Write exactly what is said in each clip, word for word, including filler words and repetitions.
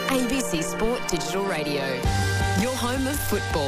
A B C Sport Digital Radio, your home of football.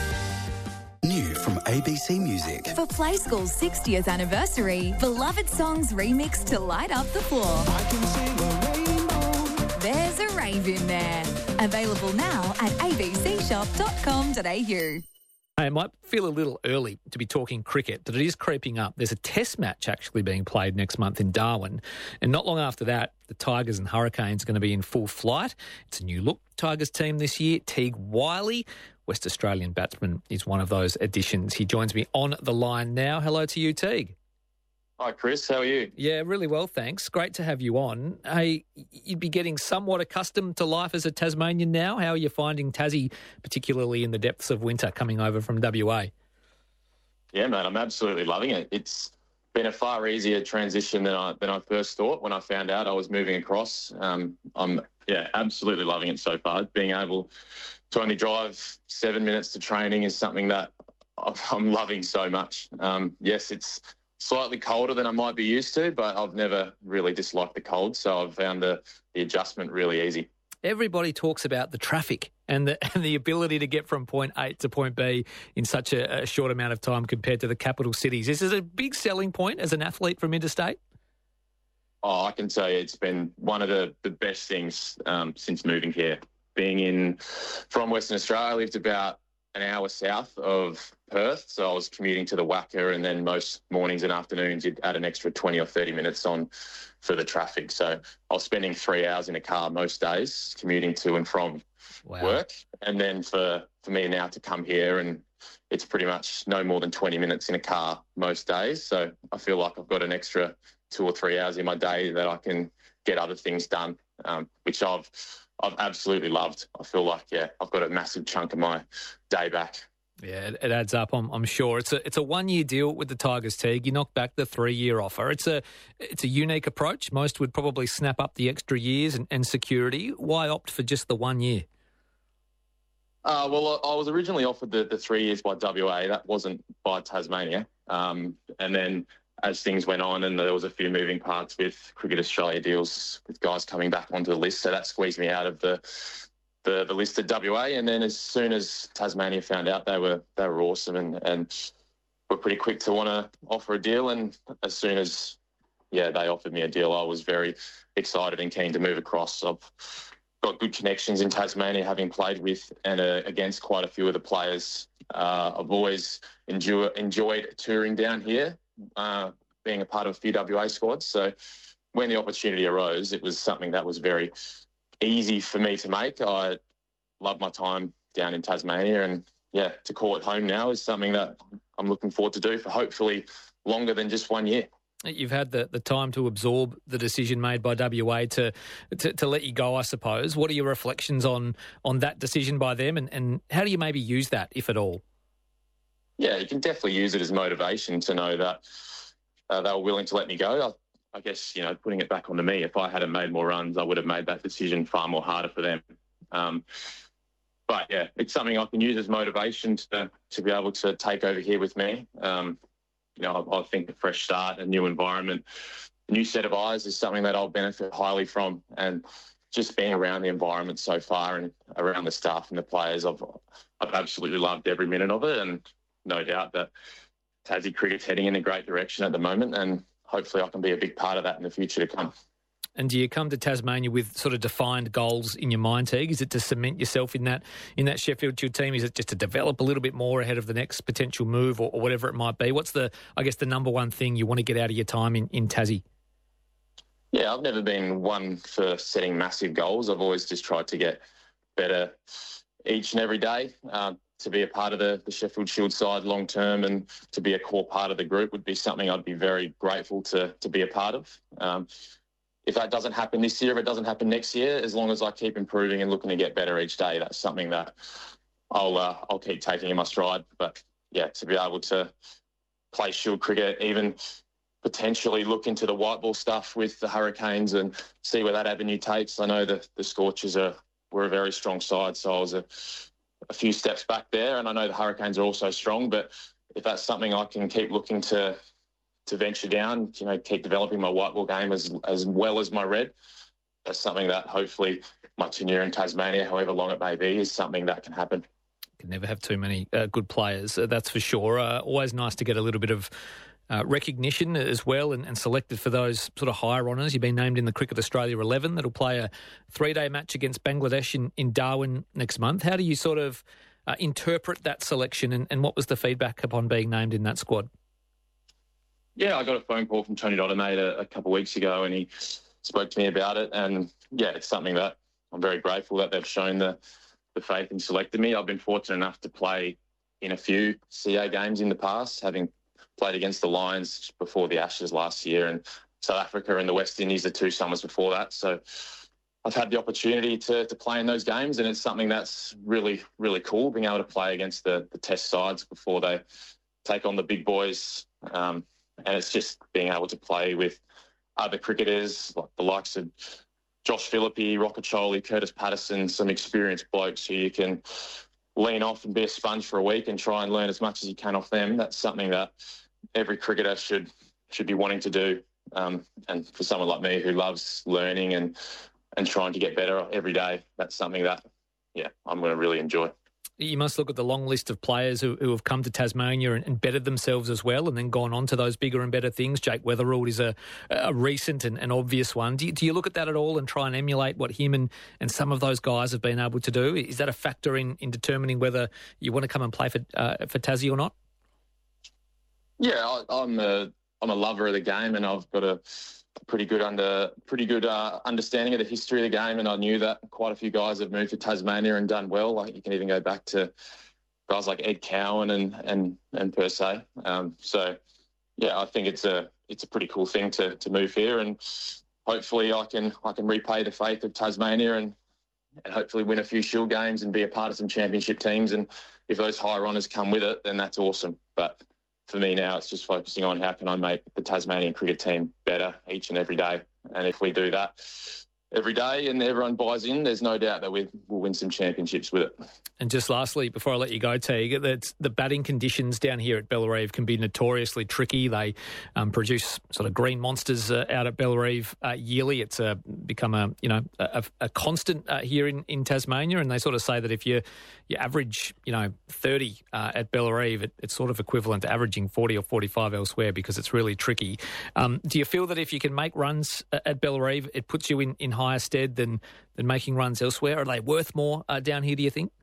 New from A B C Music. For Play School's sixtieth anniversary, beloved songs remixed to light up the floor. I can see a rainbow. There's a rave in there. Available now at a b c shop dot com dot a u. Hey, it might feel a little early to be talking cricket, but it is creeping up. There's a test match actually being played next month in Darwin. And not long after that, the Tigers and Hurricanes are going to be in full flight. It's a new look Tigers team this year. Teague Wiley, West Australian batsman, is one of those additions. He joins me on the line now. Hello to you, Teague. Hi, Chris. How are you? Yeah, really well, thanks. Great to have you on. Hey, you'd be getting somewhat accustomed to life as a Tasmanian now. How are you finding Tassie, particularly in the depths of winter, coming over from W A? Yeah, mate, I'm absolutely loving it. It's been a far easier transition than I than I first thought when I found out I was moving across. Um, I'm, yeah, absolutely loving it so far. Being able to only drive seven minutes to training is something that I'm loving so much. Um, yes, it's slightly colder than I might be used to, but I've never really disliked the cold, so I've found the, the adjustment really easy. Everybody talks about the traffic and the and the ability to get from point A to point B in such a, a short amount of time compared to the capital cities. Is this a big selling point as an athlete from interstate? Oh, I can tell you it's been one of the, the best things um, since moving here. Being in from Western Australia, I lived about an hour south of Perth, so I was commuting to the Wacker, and then most mornings and afternoons you'd add an extra twenty or thirty minutes on for the traffic. So I was spending three hours in a car most days commuting to and from Wow. work, and then for, for me now to come here, and it's pretty much no more than twenty minutes in a car most days. So I feel like I've got an extra two or three hours in my day that I can get other things done, um, which I've I've absolutely loved. I feel like, yeah, I've got a massive chunk of my day back. Yeah, it, it adds up, I'm, I'm sure. It's a it's a one-year deal with the Tigers, Teague. You knock back the three-year offer. It's a it's a unique approach. Most would probably snap up the extra years and, and security. Why opt for just the one year? Uh, well, I was originally offered the, the three years by W A. That wasn't by Tasmania. Um, and then as things went on, and there was a few moving parts with Cricket Australia deals with guys coming back onto the list, so that squeezed me out of the the, the list at W A. And then as soon as Tasmania found out, they were they were awesome and, and were pretty quick to want to offer a deal. And as soon as yeah they offered me a deal, I was very excited and keen to move across. I've got good connections in Tasmania, having played with and uh, against quite a few of the players. Uh, I've always enjoy, enjoyed touring down here, uh, being a part of a few W A squads. So when the opportunity arose, it was something that was very easy for me to make. I love my time down in Tasmania, and yeah, to call it home now is something that I'm looking forward to do for hopefully longer than just one year. You've had the, the time to absorb the decision made by W A to, to to let you go, I suppose. What are your reflections on on that decision by them, and, and how do you maybe use that, if at all? Yeah, you can definitely use it as motivation to know that uh, they were willing to let me go. I, I guess, you know, putting it back onto me, if I hadn't made more runs, I would have made that decision far more harder for them. Um, but, yeah, it's something I can use as motivation to, to be able to take over here with me. Um, you know, I, I think a fresh start, a new environment, a new set of eyes is something that I'll benefit highly from. And just being around the environment so far and around the staff and the players, I've I've absolutely loved every minute of it, and no doubt that Tassie cricket's heading in a great direction at the moment, and hopefully I can be a big part of that in the future to come. And do you come to Tasmania with sort of defined goals in your mind, Teague? Is it to cement yourself in that in that Sheffield Shield team? Is it just to develop a little bit more ahead of the next potential move, or, or whatever it might be? What's the, I guess, the number one thing you want to get out of your time in, in Tassie? Yeah, I've never been one for setting massive goals. I've always just tried to get better each and every day. Uh, to be a part of the, the Sheffield Shield side long term and to be a core part of the group would be something I'd be very grateful to to be a part of. Um, if that doesn't happen this year, if it doesn't happen next year, as long as I keep improving and looking to get better each day, that's something that I'll uh, I'll keep taking in my stride. But yeah, to be able to play Shield cricket, even potentially look into the white ball stuff with the Hurricanes and see where that avenue takes. I know the the Scorchers are were a very strong side, so I was a a few steps back there, and I know the Hurricanes are also strong, but if that's something I can keep looking to to venture down, you know, keep developing my white ball game as as well as my red, that's something that hopefully my tenure in Tasmania, however long it may be, is something that can happen. Can never have too many uh, good players, uh, that's for sure. Uh, always nice to get a little bit of uh, recognition as well and, and selected for those sort of higher honours. You've been named in the Cricket Australia eleven that'll play a three-day match against Bangladesh in, in Darwin next month. How do you sort of uh, interpret that selection and, and what was the feedback upon being named in that squad? Yeah, I got a phone call from Tony Doddermate a, a couple of weeks ago and he spoke to me about it. And, yeah, it's something that I'm very grateful that they've shown the, the faith and selected me. I've been fortunate enough to play in a few C A games in the past, having played against the Lions before the Ashes last year and South Africa and the West Indies the two summers before that. So I've had the opportunity to, to play in those games and it's something that's really, really cool, being able to play against the, the test sides before they take on the big boys. Um, and it's just being able to play with other cricketers, like the likes of Josh Philippe, Rockacholi, Curtis Patterson, some experienced blokes who you can lean off and be a sponge for a week and try and learn as much as you can off them. That's something that every cricketer should should be wanting to do. Um, and for someone like me who loves learning and, and trying to get better every day, that's something that, yeah, I'm going to really enjoy. You must look at the long list of players who, who have come to Tasmania and, and bettered themselves as well and then gone on to those bigger and better things. Jake Weatherald is a, a recent and, and obvious one. Do you, do you look at that at all and try and emulate what him and, and some of those guys have been able to do? Is that a factor in, in determining whether you want to come and play for uh, for Tassie or not? Yeah, I, I'm a I'm a lover of the game and I've got a pretty good under pretty good uh, understanding of the history of the game, and I knew that quite a few guys have moved to Tasmania and done well. Like you can even go back to guys like Ed Cowan and and and per se. Um, so yeah, I think it's a it's a pretty cool thing to to move here, and hopefully I can I can repay the faith of Tasmania and and hopefully win a few Shield games and be a part of some championship teams. And if those higher honours come with it, then that's awesome. But for me now, it's just focusing on how can I make the Tasmanian cricket team better each and every day. And if we do that every day and everyone buys in, there's no doubt that we will win some championships with it. And just lastly, before I let you go, Teague, that's the batting conditions down here at Bellarive can be notoriously tricky. They um, produce sort of green monsters uh, out at Bellarive uh, yearly. It's uh, become a you know a, a constant uh, here in, in Tasmania, and they sort of say that if you you average you know thirty uh, at Bellarive, it, it's sort of equivalent to averaging forty or forty-five elsewhere because it's really tricky. Um, do you feel that if you can make runs at Bellarive, it puts you in, in higher stead than than making runs elsewhere? Are they worth more uh, down here, do you think?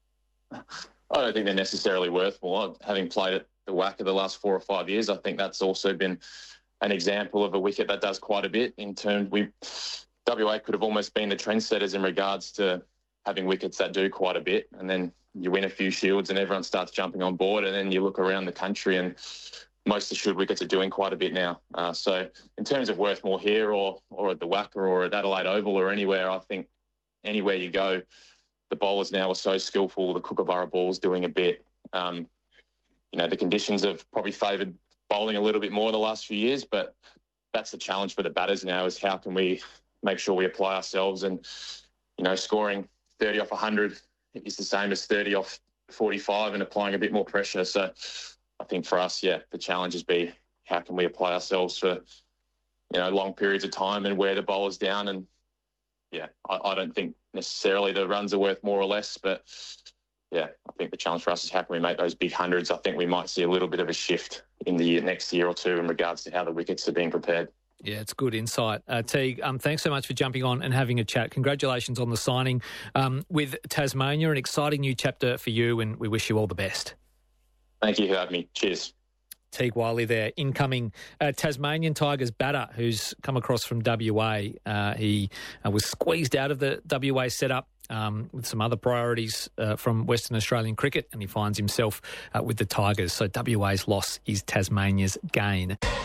I don't think they're necessarily worth more. Having played at the W A C the last four or five years, I think that's also been an example of a wicket that does quite a bit in terms we W A could have almost been the trendsetters in regards to having wickets that do quite a bit, and then you win a few Shields and everyone starts jumping on board, and then you look around the country and most of the Shield wickets are doing quite a bit now. Uh, so in terms of worth more here or or at the W A C or at Adelaide Oval or anywhere, I think anywhere you go, the bowlers now are so skillful. The Kookaburra ball's doing a bit. Um, you know, the conditions have probably favoured bowling a little bit more the last few years, but that's the challenge for the batters now is how can we make sure we apply ourselves, and, you know, scoring thirty off one hundred is the same as thirty off forty-five and applying a bit more pressure. So I think for us, yeah, the challenge is be how can we apply ourselves for, you know, long periods of time and wear the bowlers down. And yeah, I, I don't think necessarily the runs are worth more or less, but yeah, I think the challenge for us is how can we make those big hundreds. I think we might see a little bit of a shift in the year, next year or two in regards to how the wickets are being prepared. Yeah, it's good insight. Uh, Teague, um, thanks so much for jumping on and having a chat. Congratulations on the signing um, with Tasmania, an exciting new chapter for you, and we wish you all the best. Thank you for having me. Cheers. Teague Wiley there, incoming uh, Tasmanian Tigers batter who's come across from W A. Uh, he uh, was squeezed out of the W A setup um, with some other priorities uh, from Western Australian cricket, and he finds himself uh, with the Tigers. So W A's loss is Tasmania's gain.